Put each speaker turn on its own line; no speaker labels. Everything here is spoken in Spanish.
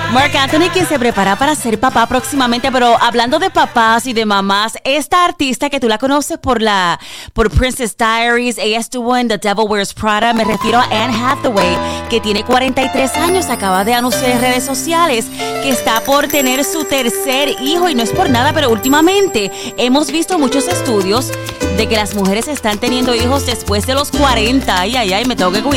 Marc Anthony, quien se prepara para ser papá próximamente, pero hablando de papás y de mamás, esta artista que tú la conoces por Princess Diaries, ella estuvo en The Devil Wears Prada, me refiero a Anne Hathaway, que tiene 43 años, acaba de anunciar en redes sociales que está por tener su tercer hijo, y no es por nada, pero últimamente hemos visto muchos estudios de que las mujeres están teniendo hijos después de los 40, ay, me tengo que cuidar.